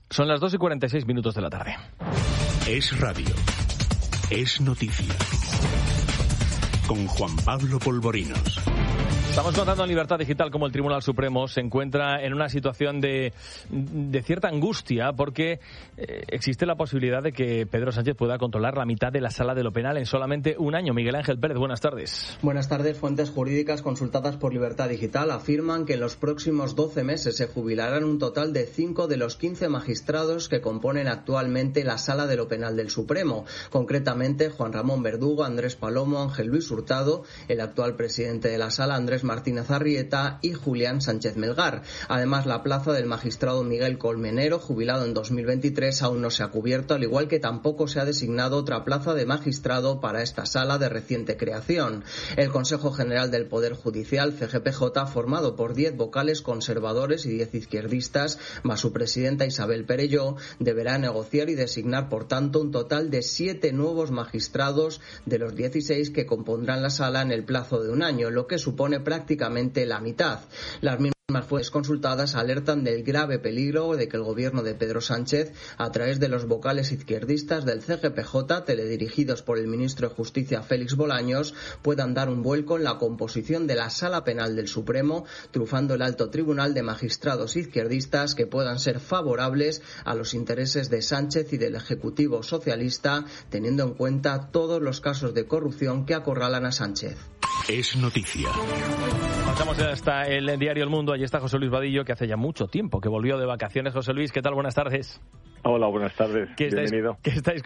Son las 2:46 de la tarde. Es radio. Es noticia. Con Juan Pablo Polvorinos. Estamos contando en Libertad Digital cómo el Tribunal Supremo se encuentra en una situación de cierta angustia porque existe la posibilidad de que Pedro Sánchez pueda controlar la mitad de la sala de lo penal en solamente un año. Miguel Ángel Pérez, buenas tardes. Buenas tardes. Fuentes jurídicas consultadas por Libertad Digital afirman que en los próximos 12 meses se jubilarán un total de 5 de los 15 magistrados que componen actualmente la sala de lo penal del Supremo. Concretamente, Juan Ramón Verdugo, Andrés Palomo, Ángel Luis Hurtado, el actual presidente de la sala, Andrés Martínez Arrieta, y Julián Sánchez Melgar. Además, la plaza del magistrado Miguel Colmenero, jubilado en 2023, aún no se ha cubierto, al igual que tampoco se ha designado otra plaza de magistrado para esta sala de reciente creación. El Consejo General del Poder Judicial, CGPJ, formado por 10 vocales conservadores y 10 izquierdistas, más su presidenta Isabel Perelló, deberá negociar y designar, por tanto, un total de 7 nuevos magistrados de los 16 que compondrán la sala en el plazo de un año, lo que supone prácticamente la mitad. Las mismas fuentes consultadas alertan del grave peligro de que el gobierno de Pedro Sánchez, a través de los vocales izquierdistas del CGPJ, teledirigidos por el ministro de Justicia Félix Bolaños, puedan dar un vuelco en la composición de la Sala Penal del Supremo, trufando el alto tribunal de magistrados izquierdistas que puedan ser favorables a los intereses de Sánchez y del Ejecutivo socialista, teniendo en cuenta todos los casos de corrupción que acorralan a Sánchez. Es noticia. Pasamos hasta el diario El Mundo. Allí está José Luis Vadillo, que hace ya mucho tiempo que volvió de vacaciones. José Luis, ¿qué tal? Buenas tardes. Hola, buenas tardes. Bienvenido. ¿Qué estáis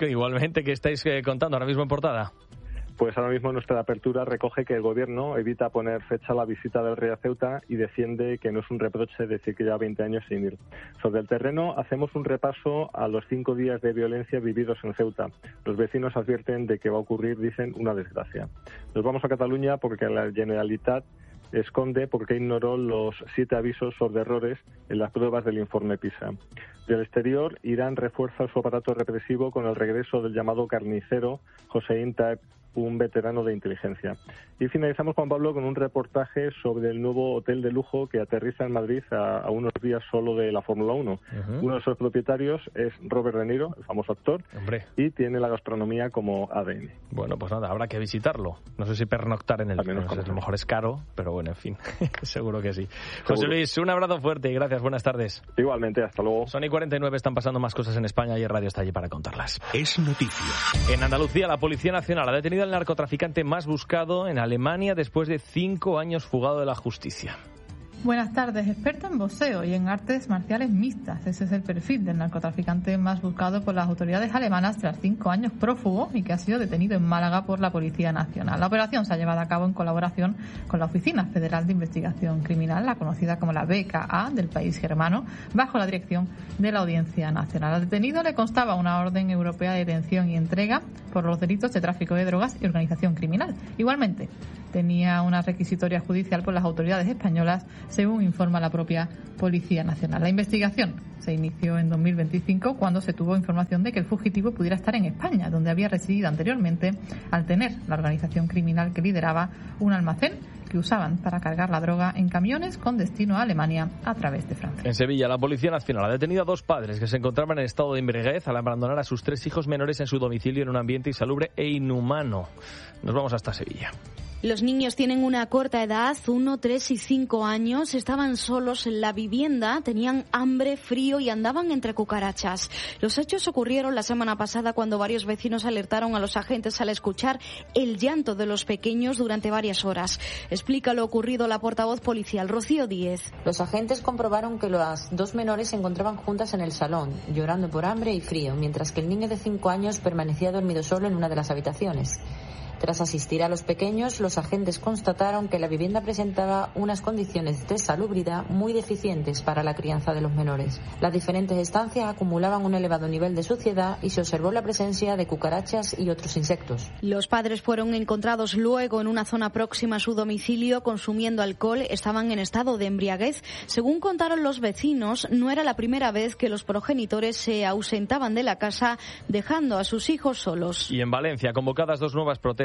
contando ahora mismo en portada? Pues ahora mismo nuestra apertura recoge que el Gobierno evita poner fecha a la visita del rey a Ceuta y defiende que no es un reproche decir que lleva 20 años sin ir. Sobre el terreno hacemos un repaso a los 5 días de violencia vividos en Ceuta. Los vecinos advierten de que va a ocurrir, dicen, una desgracia. Nos vamos a Cataluña porque la Generalitat esconde porque ignoró los 7 avisos sobre errores en las pruebas del informe PISA. Del exterior, Irán refuerza su aparato represivo con el regreso del llamado carnicero Hossein Taeb, un veterano de inteligencia. Y finalizamos, Juan Pablo, con un reportaje sobre el nuevo hotel de lujo que aterriza en Madrid a unos días solo de la Fórmula 1. Uh-huh. Uno de sus propietarios es Robert De Niro, el famoso actor, y tiene la gastronomía como ADN. Bueno, pues nada, habrá que visitarlo. No sé si pernoctar en el hotel. A lo mejor es caro, pero bueno, en fin, seguro que sí. José Luis, un abrazo fuerte y gracias, buenas tardes. Igualmente, hasta luego. Son y 49, están pasando más cosas en España y Radio está allí para contarlas. Es noticia. En Andalucía, la Policía Nacional ha detenido al narcotraficante más buscado en Alemania después de 5 años fugado de la justicia. Buenas tardes. Experto en boxeo y en artes marciales mixtas. Ese es el perfil del narcotraficante más buscado por las autoridades alemanas tras 5 años prófugo y que ha sido detenido en Málaga por la Policía Nacional. La operación se ha llevado a cabo en colaboración con la Oficina Federal de Investigación Criminal, la conocida como la BKA del país germano, bajo la dirección de la Audiencia Nacional. Al detenido le constaba una orden europea de detención y entrega por los delitos de tráfico de drogas y organización criminal. Igualmente, tenía una requisitoria judicial por las autoridades españolas, según informa la propia Policía Nacional. La investigación se inició en 2025 cuando se tuvo información de que el fugitivo pudiera estar en España, donde había residido anteriormente, al tener la organización criminal que lideraba un almacén que usaban para cargar la droga en camiones con destino a Alemania a través de Francia. En Sevilla, la Policía Nacional ha detenido a 2 padres que se encontraban en estado de embriaguez al abandonar a sus 3 hijos menores en su domicilio en un ambiente insalubre e inhumano. Nos vamos hasta Sevilla. Los niños tienen una corta edad, 1, 3 y 5 años, estaban solos en la vivienda, tenían hambre, frío y andaban entre cucarachas. Los hechos ocurrieron la semana pasada cuando varios vecinos alertaron a los agentes al escuchar el llanto de los pequeños durante varias horas. Explica lo ocurrido la portavoz policial, Rocío Díez. Los agentes comprobaron que las 2 menores se encontraban juntas en el salón, llorando por hambre y frío, mientras que el niño de 5 años permanecía dormido solo en una de las habitaciones. Tras asistir a los pequeños, los agentes constataron que la vivienda presentaba unas condiciones de salubridad muy deficientes para la crianza de los menores. Las diferentes estancias acumulaban un elevado nivel de suciedad y se observó la presencia de cucarachas y otros insectos. Los padres fueron encontrados luego en una zona próxima a su domicilio consumiendo alcohol. Estaban en estado de embriaguez. Según contaron los vecinos, no era la primera vez que los progenitores se ausentaban de la casa dejando a sus hijos solos. Y en Valencia, convocadas 2 nuevas protestas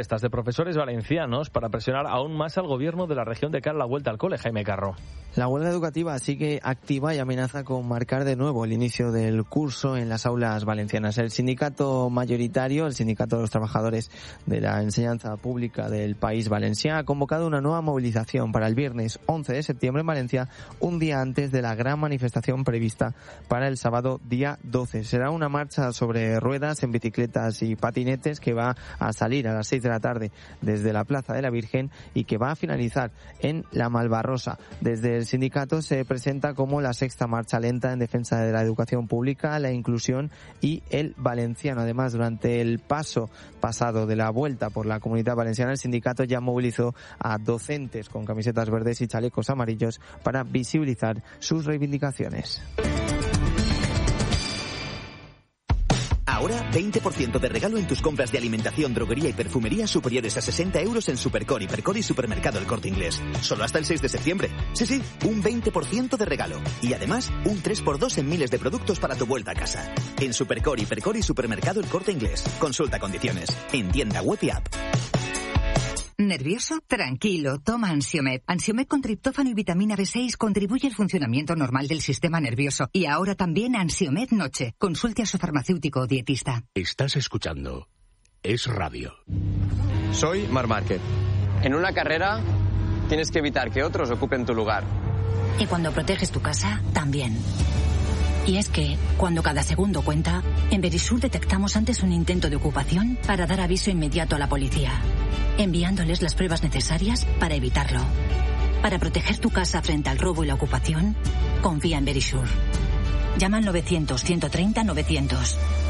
protestas de profesores valencianos para presionar aún más al gobierno de la región de cara a la vuelta al cole. Jaime Carro. La huelga educativa sigue activa y amenaza con marcar de nuevo el inicio del curso en las aulas valencianas. El sindicato mayoritario, el sindicato de los trabajadores de la enseñanza pública del País Valencià, ha convocado una nueva movilización para el viernes 11 de septiembre en Valencia, un día antes de la gran manifestación prevista para el sábado día 12. Será una marcha sobre ruedas, en bicicletas y patinetes que va a salir a las 6 de la tarde desde la Plaza de la Virgen y que va a finalizar en la Malvarrosa. Desde el sindicato se presenta como la sexta marcha lenta en defensa de la educación pública, la inclusión y el valenciano. Además, durante el paso pasado de la vuelta por la Comunidad Valenciana, el sindicato ya movilizó a docentes con camisetas verdes y chalecos amarillos para visibilizar sus reivindicaciones. Ahora 20% de regalo en tus compras de alimentación, droguería y perfumería superiores a 60 euros en Supercor, Hipercor y Supermercado El Corte Inglés. Solo hasta el 6 de septiembre. Sí, un 20% de regalo. Y además, un 3x2 en miles de productos para tu vuelta a casa. En Supercor, Hipercor y Supermercado El Corte Inglés. Consulta condiciones. En tienda web y app. ¿Nervioso? Tranquilo, toma Ansiomed. Ansiomed con triptófano y vitamina B6 contribuye al funcionamiento normal del sistema nervioso. Y ahora también Ansiomed Noche. Consulte a su farmacéutico o dietista. Estás escuchando Es Radio. Soy Marc Márquez. En una carrera tienes que evitar que otros ocupen tu lugar. Y cuando proteges tu casa, también. Y es que, cuando cada segundo cuenta, en Verisur detectamos antes un intento de ocupación para dar aviso inmediato a la policía, enviándoles las pruebas necesarias para evitarlo. Para proteger tu casa frente al robo y la ocupación, confía en Verisur. Llama al 900 130 900.